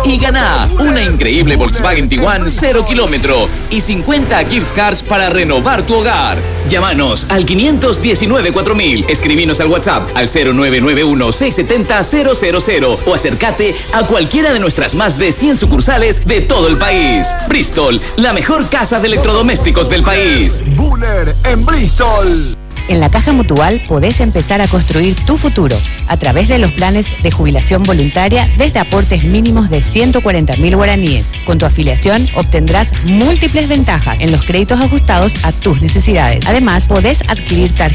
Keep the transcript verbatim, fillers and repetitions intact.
y ganá una increíble Volkswagen Tiguan cero kilómetro y cincuenta gift cards para renovar tu hogar. Llámanos al quinientos diecinueve cuatro mil, escribinos al WhatsApp al cero nueve nueve uno seis siete cero cero cero cero o acércate a cualquiera de nuestras más de cien sucursales de todo el país. Bristol, la mejor casa de electrodomésticos del país. Buller en Bristol. En la Caja Mutual podés empezar a construir tu futuro a través de los planes de jubilación voluntaria desde aportes mínimos de ciento cuarenta mil guaraníes. Con tu afiliación obtendrás múltiples ventajas en los créditos ajustados a tus necesidades. Además, podés adquirir tarjetas